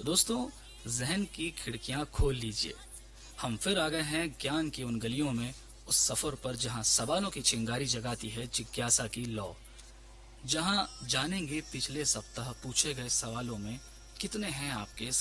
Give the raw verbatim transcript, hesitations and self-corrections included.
तो दोस्तों, जहन की खिड़कियां खोल लीजिए। हम फिर आ गए हैं ज्ञान की उन गलियों में, उस सफर पर जहां सवालों की चिंगारी जगाती है जिज्ञासा की लौ। जहां जानेंगे पिछले सप्ताह पूछे गए सवालों में कितने हैं आपके